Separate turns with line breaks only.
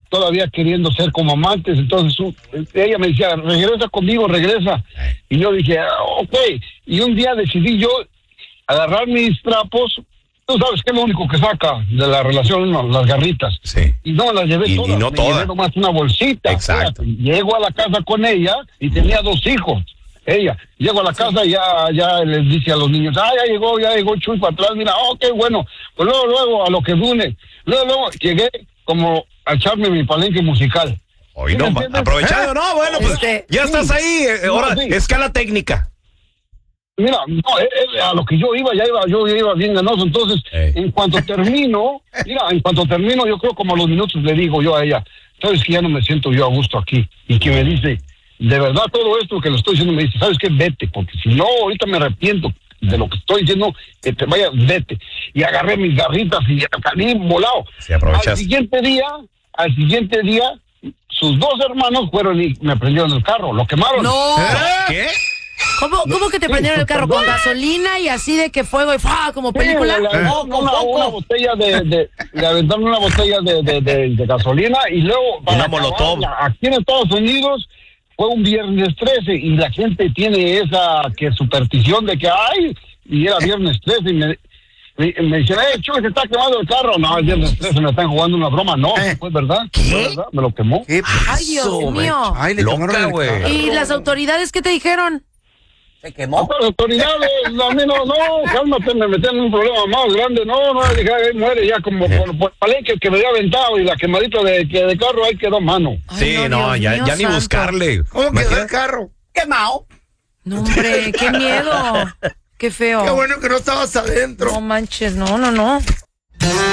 todavía queriendo ser como amantes. Entonces ella me decía, regresa conmigo, regresa. Y yo dije, ok. Y un día decidí yo agarrar mis trapos. Tú sabes que es lo único que saca de la relación, ¿no? Las garritas.
Sí.
Y no las llevé todas.
Y no
me
todas.
llevé nomás una bolsita.
Exacto.
Fíjate. Llego a la casa con ella y tenía 2 hijos. Ella. Llego a la casa y ya les dice a los niños, ya llegó Chuy para atrás, mira, qué bueno. Pues luego, a lo que dune. Luego llegué como a echarme mi palenque musical.
Hoy no, aprovechado, no, bueno, pues ya estás ahí, ahora,
sí.
escala técnica.
Mira, a lo que yo iba bien ganoso. Entonces, en cuanto termino, yo creo como a los minutos le digo yo a ella, sabes que ya no me siento yo a gusto aquí. Y que me dice, de verdad todo esto que le estoy diciendo, me dice, sabes qué, vete, porque si no, ahorita me arrepiento de lo que estoy diciendo, que te vayas, vete. Y agarré mis garritas y salí volado.
Sí, aprovechas.
Al siguiente día, sus 2 hermanos fueron y me prendieron el carro, lo quemaron.
No.
¿Qué?
¿Cómo que te prendieron el carro? ¿Con gasolina y así de que fuego y ¡fua! Como película?
Sí, le aventaron una botella le aventaron una botella de gasolina y luego
Una molotov.
Aquí en Estados Unidos fue un viernes 13 y la gente tiene esa superstición de que y era viernes 13 y me dicen, Chuy, se está quemando el carro. No, el viernes 13 me están jugando una broma. No, fue verdad.
¿Qué?
Fue verdad, me lo quemó.
Ay, Dios mío.
Ay, le
Loca,
quemaron el
güey.
carro.
¿Y las autoridades qué te dijeron?
¿Se quemó?
Las autoridades, a mí no, cálmate, me metí en un problema más grande, dije, ahí muere ya como por palenque que me había aventado y la quemadita de carro, ahí quedó mano.
Sí,
Ay,
no,
Dios
ya
mío,
ni
santo.
buscarle.
¿Cómo quedó el carro? Quemado.
No, hombre, qué miedo. Qué feo.
Qué bueno que no estabas adentro.
No manches, no.